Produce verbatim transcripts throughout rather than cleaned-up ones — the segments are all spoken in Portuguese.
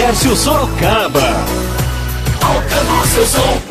Laércio Sorocaba. Alcançou seu som.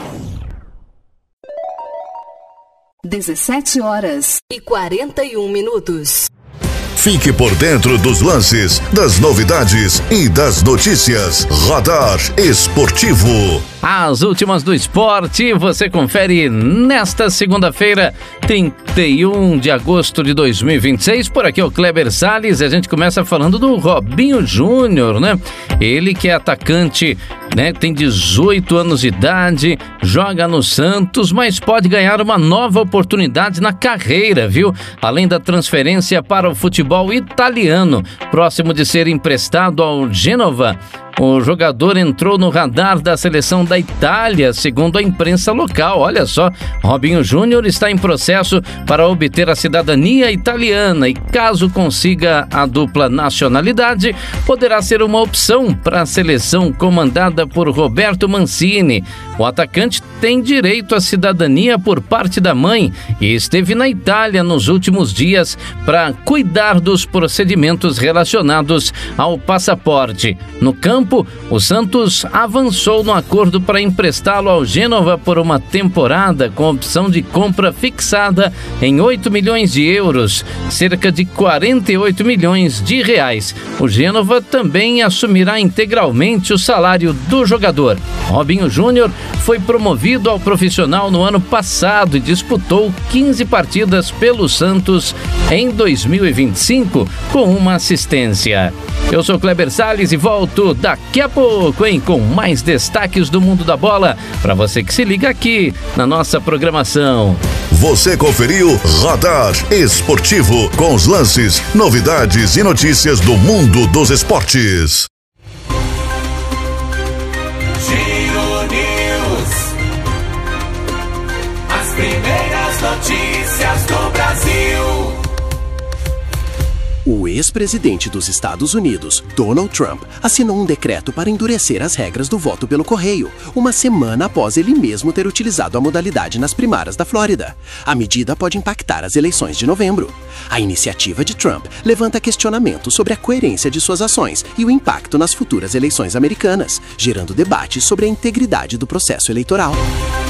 dezessete horas e quarenta e um minutos. Fique por dentro dos lances, das novidades e das notícias. Radar Esportivo. As últimas do esporte você confere nesta segunda-feira, trinta e um de agosto de dois mil e vinte e seis. Por aqui é o Kleber Salles e a gente começa falando do Robinho Júnior, né? Ele que é atacante, né? Tem dezoito anos de idade, joga no Santos, mas pode ganhar uma nova oportunidade na carreira, viu? Além da transferência para o futebol italiano, próximo de ser emprestado ao Gênova. O jogador entrou no radar da seleção da Itália, segundo a imprensa local. Olha só, Robinho Júnior está em processo para obter a cidadania italiana e, caso consiga a dupla nacionalidade, poderá ser uma opção para a seleção comandada por Roberto Mancini. O atacante tem direito à cidadania por parte da mãe e esteve na Itália nos últimos dias para cuidar dos procedimentos relacionados ao passaporte. No campo, o Santos avançou no acordo para emprestá-lo ao Gênova por uma temporada com opção de compra fixada em oito milhões de euros, cerca de quarenta e oito milhões de reais. O Gênova também assumirá integralmente o salário do jogador. Robinho Júnior foi promovido ao profissional no ano passado e disputou quinze partidas pelo Santos em dois mil e vinte e cinco com uma assistência. Eu sou Kleber Salles e volto daqui a pouco, hein, com mais destaques do mundo da bola para você que se liga aqui na nossa programação. Você conferiu Radar Esportivo com os lances, novidades e notícias do mundo dos esportes. Giro News. As primeiras notícias do Brasil. O ex-presidente dos Estados Unidos, Donald Trump, assinou um decreto para endurecer as regras do voto pelo correio, uma semana após ele mesmo ter utilizado a modalidade nas primárias da Flórida. A medida pode impactar as eleições de novembro. A iniciativa de Trump levanta questionamentos sobre a coerência de suas ações e o impacto nas futuras eleições americanas, gerando debate sobre a integridade do processo eleitoral.